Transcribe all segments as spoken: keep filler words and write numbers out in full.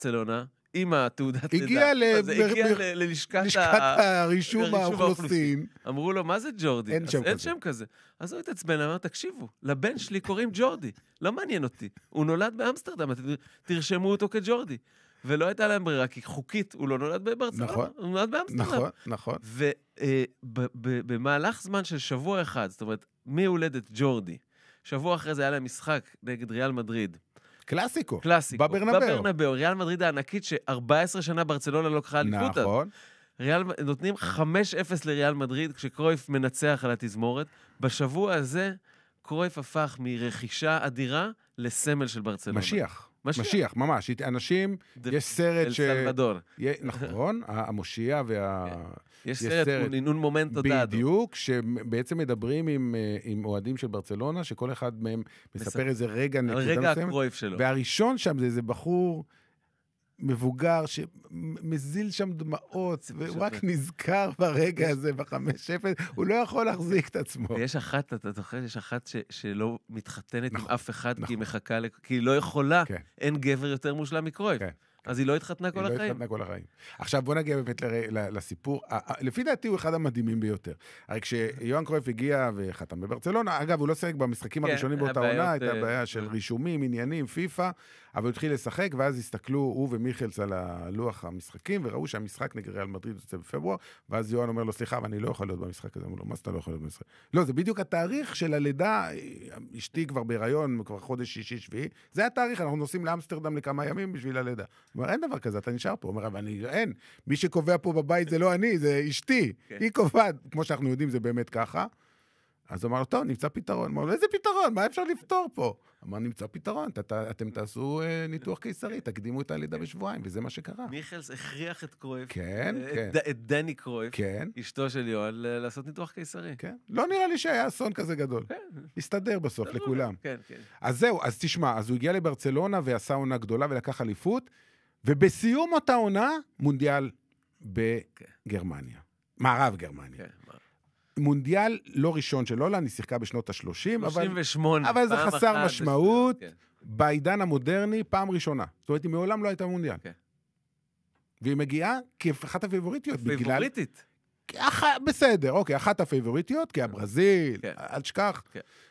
ברצלונה, עם התעודת הגיע לידה. אז זה הגיע ללשכת הרישום האוכלוסין. אמרו לו, מה זה ג'ורדי? אין שם כזה. אין שם כזה. אז הוא התעצבן, אמר, תקשיבו, לבן שלי קוראים ג'ורדי. לא מעניין אותי. הוא נולד באמסטרדם, תרשמו אותו כג'ורדי. ולא הייתה להם ברירה, כי חוקית הוא לא נולד בברצלונה, נכון. הוא נולד באמסטרדם. נכון, נכון. ובמהלך זמן של שבוע אחד, זאת אומרת, מהולדת ג'ורדי, שבוע אחרי זה היה להם משחק נגד ריאל מדריד. קלאסיקו. קלאסיקו. בברנבאו. בברנבאו. ריאל מדריד הענקית ש-ארבע עשרה שנה ברצלונה לא קחה אליפות. נכון. ריאל, נותנים חמש אפס לריאל מדריד, כשקרויף מנצח על התזמורת. בשבוע הזה, קרויף הפך מרכישה אדירה לסמל של ברצלונה. משיח. משיח. משיח, ממש. אנשים, יש סרט ש... אל סלבדור. נכון, המושיע וה... יש סרט, נינון מומנטו דאדו. בדיוק, שבעצם מדברים עם אוהדים של ברצלונה, שכל אחד מהם מספר איזה רגע נקודה מסוימת. על רגע הקרויף שלו. והראשון שם זה איזה בחור מבוגר שמזיל שם דמעות, והוא רק נזכר ברגע הזה, בחמש אפס, הוא לא יכול להחזיק את עצמו. ויש אחת, אתה זוכר, יש אחת שלא מתחתנת עם אף אחד, כי היא מחכה, כי היא לא יכולה, אין גבר יותר מושלם מקרויף. אז היא לא התחתנה כל החיים. היא לא התחתנה כל החיים. עכשיו בוא נגיע באמת לסיפור. לפי דעתי הוא אחד המדהימים ביותר. הרי כשיוהאן קרויף הגיע וחתם בברצלונה, אגב, הוא לא שיחק במשחקים הראשונים באותה עונה, הייתה בעיה של רישומים, עניינים, פיפה, אבל הוא התחיל לשחק, ואז הסתכלו הוא ומיכלס על הלוח המשחקים, וראו שהמשחק נגד ריאל מדריד יוצא בפברואר, ואז יוהאן אומר לו, סליחה, אבל אני לא יכול להיות במשחק הזה. אמרו לו, מה אתה לא יכול להיות במשחק? לא, זה בדיוק התאריך של הלידה, אשתי כבר בהיריון, כבר חודש שישי, שביעי. זה התאריך, אנחנו נוסעים לאמסטרדם לכמה ימים בשביל הלידה. הוא אומר, אין דבר כזה, אתה נשאר פה. הוא אומר, אבל אני, אין. מי שקובע פה בבית זה לא אני, זה אשתי. Okay. היא קובעת. כמו שאנחנו יודעים, זה באמת ככה. אז הוא אמר לו, טוב, נמצא פתרון. אמר לו, איזה פתרון? מה אפשר לפתור פה? אמר, נמצא פתרון. ת, אתם תעשו אה, ניתוח קיסרי, תקדימו את הלידה בשבועיים, וזה מה שקרה. מיכלס הכריח את קרויף, כן, את, כן. את, את דני קרויף, כן. אשתו של יואל, לעשות ניתוח קיסרי. כן. לא נראה לי שהיה אסון כזה גדול. כן. הסתדר בסוף לכולם. כן, כן. אז זהו, אז תשמע, אז הוא הגיע לברצלונה ועשה עונה גדולה ולקח אליפות, ובסיום אותה עונה, מונדיאל בגרמניה. מערב גרמניה. מונדיאל לא ראשון של הולנד, היא שיחקה בשנות ה-שלושים, שלושים ושמונה, אבל זה חסר משמעות. בעידן המודרני, פעם ראשונה. זאת אומרת, היא מעולם לא הייתה מונדיאל. והיא מגיעה כאחת הפייבוריטיות. פייבוריטית? בסדר, אוקיי, אחת הפייבוריטיות, כי הברזיל, אל תשכח.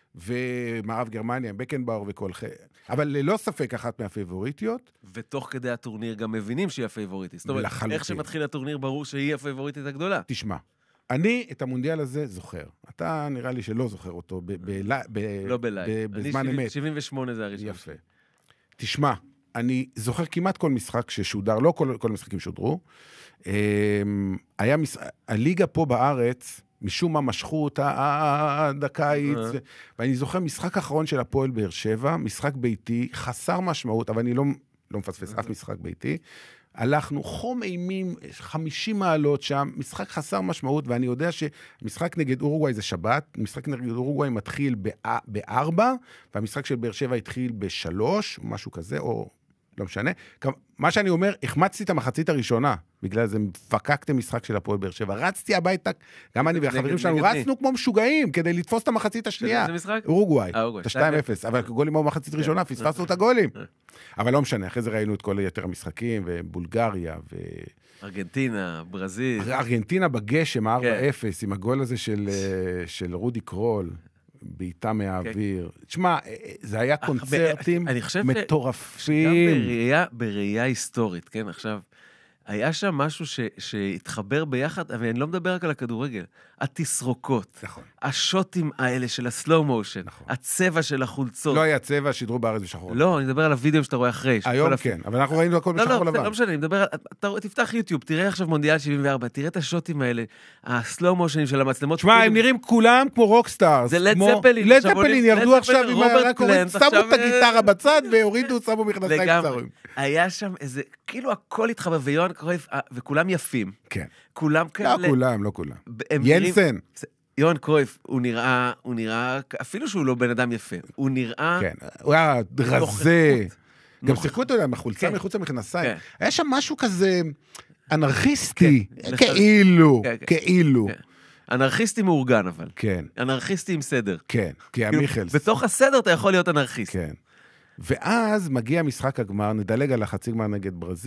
ומערב גרמניה, בקנבאור וכל ח... אבל ללא ספק אחת מהפייבוריטיות. ותוך כדי הטורניר גם מבינים שהיא הפייבוריטית. זאת אומרת, איך שמתחיל הטורניר ברור שהיא הפייבוריטית הגדולה. תשמע, אני את המונדיאל הזה זוכר. אתה נראה לי שלא זוכר אותו לא בלייב. בזמן אמת. שבעים ושמונה זה הראשון. יפה. תשמע, אני זוכר כמעט כל משחק ששודר, לא כל, כל משחקים שודרו. היה מש... הליגה פה בארץ, משום מה משכו אותה עד הקיץ, ואני זוכר משחק האחרון של הפועל באר שבע, משחק ביתי, חסר משמעות, אבל אני לא, לא מפספס אף משחק ביתי, הלכנו חום אימים, חמישים מעלות שם, משחק חסר משמעות, ואני יודע שמשחק נגד אורוגוואי זה שבת, משחק נגד אורוגוואי מתחיל בארבע, והמשחק של באר שבע התחיל בשלוש, משהו כזה, או לא משנה. מה שאני אומר, החמצתי את המחצית הראשונה, בגלל זה פקקתם משחק של הפועל באר שבע, רצתי הביתה, גם אני והחברים שלנו רצנו כמו משוגעים, כדי לתפוס את המחצית השנייה. איזה משחק? אורוגוואי, את ה-שתיים אפס, אבל גולים היו מחצית ראשונה, פספסנו את הגולים. אבל לא משנה, אחרי זה ראינו את כל יותר המשחקים, ובולגריה, ו... ארגנטינה, ברזיל. ארגנטינה בגשם, ארבע אפס, עם הגול הזה של רודי קרול. בעיטה מהאוויר. תשמע, זה היה קונצרטים מטורפים. גם בראייה היסטורית, כן? עכשיו, היה שם משהו שהתחבר ביחד, אבל אני לא מדבר רק על הכדורגל. התסרוקות, השוטים האלה של הסלואו מושן, הצבע של החולצות. לא היה צבע, שידרו בארץ בשחור. לא, אני מדבר על הוידאו שאתה רואה אחרי. היום כן, אבל אנחנו ראינו הכל בשחור לבן. לא, לא משנה, אני מדבר על... תפתח יוטיוב, תראה עכשיו מונדיאל שבעים וארבע, תראה את השוטים האלה, הסלואו מושנים של המצלמות. תשמע, הם נראים כולם כמו רוקסטארס. זה לד זפלין. לד זפלין ירדו עכשיו עם הרקורים, שמו את הגיטרה בצד והורידו, שמו מכנסיים קצרים. היה שם איזה, כאילו הכל התחבר, ויוהאן קרויף, וכולם יפים. כן. כולם כאלה. לא כולם, לא כולם. ינסן. יוהאן קרויף, הוא נראה, הוא נראה, אפילו שהוא לא בן אדם יפה, הוא נראה... כן, הוא היה רזה. גם שיחקו אותו מחולצה מחוץ למכנסיים. היה שם משהו כזה אנרכיסטי, כאילו, כאילו. אנרכיסטי מאורגן אבל. כן. אנרכיסטי עם סדר. כן, כי המיכלס. בתוך הסדר אתה יכול להיות אנרכיסט. כן. ואז מגיע משחק הגמר, נדלג על החצי גמר נגד ברזיל,